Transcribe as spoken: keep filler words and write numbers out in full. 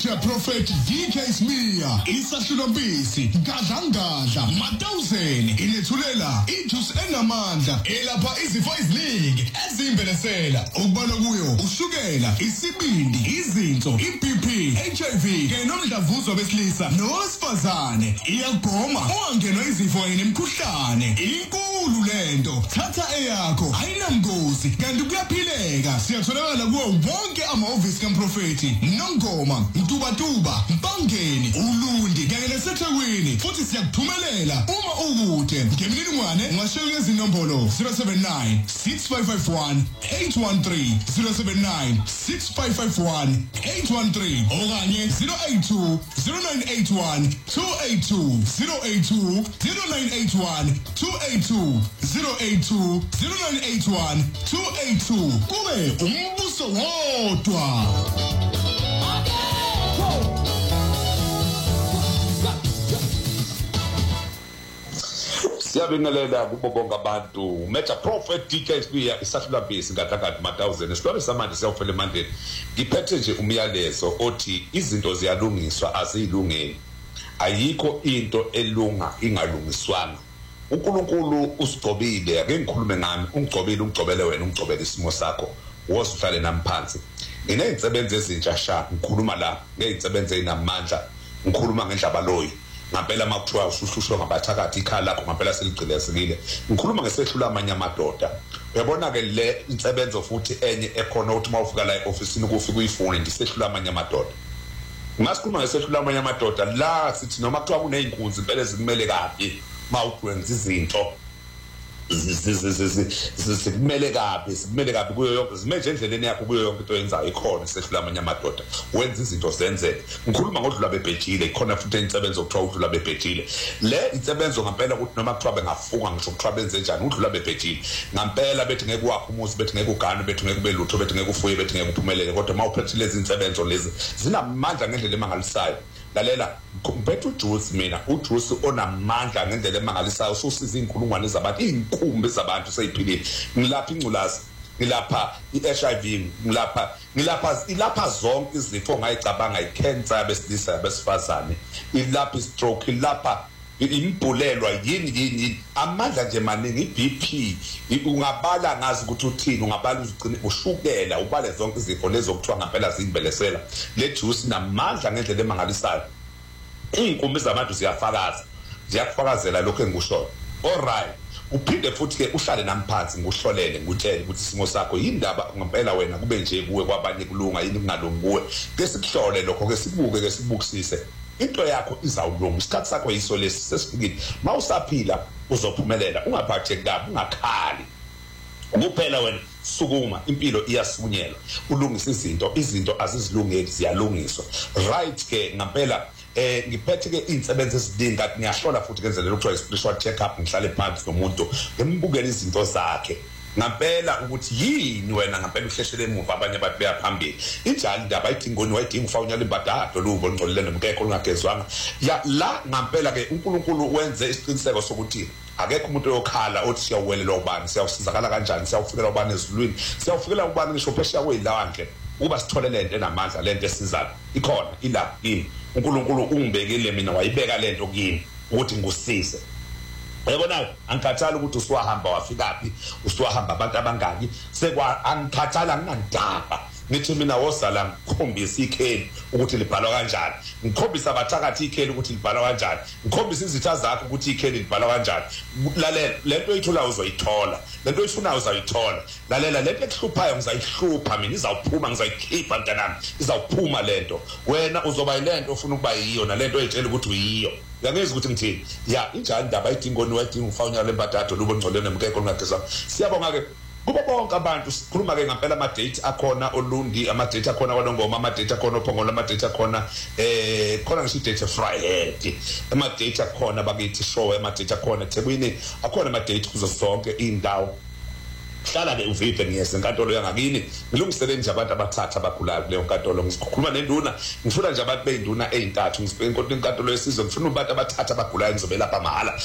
Mecha Prophet D K Smear, Isahlulombisi, Gadlangadla, Matawuseni, Ilethulela, Intus enamandla, elapha izifo eziningi, ezimbelesela, okubalwa kuyo, ushukela, isibindi, izinso, i-B P, H I V, kanye nomdlavuzo besilisa, nowesifazane, iyagoma, ungangenwa izifo kanye nemikhuhlane, inkulu lento, thatha eyakho, ayinamgozi, kanti kuyaphileka, siyatholakala kuwo wonke amahhovisi kaMprofethi, Nongoma, Mtubatuba, Mpangeni, Ulundi, kanye naseThekwini, futhi siyakuthumelela uma ukude. Ngemininingwane ungashayela izinombolo zero seven nine six five five one eight one three zero seven nine six five five one eight one three okanye zero eight two zero nine eight one two eight two zero eight two zero nine eight one two eight two zero eight two zero nine eight one two eight two kube umbuso wodwa. Siyabingelela kubo bonke abantu. Mecha Prophet D K Smear Isahlulombisi Gadlangadla Matawuseni. Sihlole samanje siyawufela emandleni. Ngiphethe nje umyalezo othi izinto ziyalungiswa azilungeni. Ayikho into elunga ingalungiswanga. uNkulunkulu usigcobile, ake ngikhulume ngami, ungigcobile ungigcobele wena, ungigcobele isimo sakho. Woza uhlale nami phansi. Ngineyinsebenzo ezintsha sha, ngikhuluma la, ngeyinsebenzo enamandla. Ngikhuluma ngendlabaloyi. Ngampela makuthiwa usuhlushwa ngabathakathi ikhala lakho ngampela seligcilesekile. Ngikhuluma ngesehlula amanye amadoda. Uyabona ke le insebenzo futhi enye ekhona ukuthi mawufika la eofisini kufika uyifune ndisehlula amanye amadoda. Ngasikhuluma ngesehlula amanye amadoda la sithi noma kuthiwa kuneyinkunzi impela ezikumele kabi mawukwenza izinto zikumele kabi zikumele kabi kuyo yonke zimeje endleleni yakho kuyo yonke into yenzayo ikhona isehlula amanye amadoda wenza izinto zenzeke. Ngikhuluma ngodlula bebhejile ikhona futhi insebenzo okuthiwa udlula bebhejile. Le insebenzo ngampela ukuthi noma kuthiwa bengafunga ngisho kuthiwa benze njani udlula bebhejile. Ngampela bethi ngeke wakho umuzi, bethi ngeke ugane, bethi ngeke ube lutho, bethi ngeke ufuye, bethi ngeke uphumelele, kodwa mawuphethe lezi insebenzo lezi zinamandla ngendlela emangalisayo. Lalela ngiphethe uJuice mina, uJuice onamandla ngendlela emangalisayo, ususiza inkulungwane zabantu, inkumbi zabantu seyiphilile. Ngilapha ingculazi, ngilapha i-H I V, ngilapha ngilapha ilapha zonke izifo ngayicabanga, icancer yabesilisa yabesifazane, ilapha istroke, ilapha imbulelwa yini yini amandla nje maningi, i-B P ungabala ngazi ukuthi uthini, ungabala uzigcine ushukela, ubale zonke izifo lezo okuthiwa ngampela zimbelesela. Le juice namandla ngendlela emangalisayo. Inkumbi zabantu ziyafakaza, ziyakufakazela lokho engikushoyo. All right, uphinde futhi ke uhlale nami phansi nguhlolele ngutshele ukuthi isimo sakho yindaba ngampela wena kube nje kuwe kwabanye kulunga yini kungalungi kuwe. Ke sikuhlole lokho, ke sibuke, ke sibukisise. Into yakho izawulunga, isikhathi sakho yiso lesi sesifikile. Mawusaphila uzophumelela, ungaphatheki kabi, ungakhali. Kuphela wena sukuma, impilo iyasibunyelwa. Ulungisa izinto, izinto azizilungeli ziyalungiswa. Right ke ngampela eh ngiphethe ke insebenzo eziningi kathi ngiyahlola futhi kenzelela ukuthiwa spiritual check up, ngihlale phansi nomuntu ngembukela izinto zakhe. Ngampela ukuthi yini wena ngampela uhleshele emuva abanye abantu beyaphambili. Injalo indaba ayidingoni wayidinga ufawunyala imbadado luvo ngcolile nomkekho ungagezwanga. Ya la ngampela ke uNkulunkulu wenze isiqiniseko sokuthi akekho umuntu oyokhala othi siyawelelwa ubani, siyawusizakala kanjani, siyawufikela ubani ezulwini, siyawufikela ubani ngisho phesheya kwezilwandle. Uba sithole lento enamandla, lento esizayo ikhona ila yini. uNkulunkulu ungibekile mina, wayibeka lento kimi ukuthi ngikusize. Uyabona angikhathala ukuthi usiwahamba wafikaphi, usiwahamba abantu abangaki, sekwa angikhathala nginandaba. Ngithi mina wosala ngikhombisa ikheli ukuthi libhalwa kanjani, ngikhombisa abathakathi ikheli ukuthi libhalwa kanjani, ngikhombisa izitha zakho ukuthi ikheli libhalwa kanjani. Lalela lento oyithola uzoyithola, lento oyifunayo uzayithola. Lalela lento ekuhluphayo ngizayihlupha mina, izawuphuma, ngizayikhipha mntanami, izawuphuma lento. Wena uzoba yilento ofuna ukuba yiyo, nalento oyitshela ukuthi uyiyo. Uyangeza ukuthi ngithini? Ya injani indaba ayidingoni wayidinga ufawunyala lembadado lubo ngcolene nomkekho ungagezwanga. Siyabonga ke kuba bonke abantu. Sikhuluma ke ngampela ama-date akhona Olundi, ama-date akhona kwaNongoma, ama-date akhona oPhongolo, ama-date akhona eh khona ngisho i-date eFriday, ama-date akhona bakithi show, ama-date akhona eThekwini, akhona ama-date kuzo zonke indawo. Hlala ke uvive ngiyese enkantolo yangakini, ngilungiseleni nje abantu abathatha abagulayo kuleyo nkantolo. Ngikhuluma nenduna, ngifuna nje abantu beyinduna ezintathu, ngisiphe inkantolo yesizwe, ngifuna abantu abathatha abagulayo ngizobelapha mahala.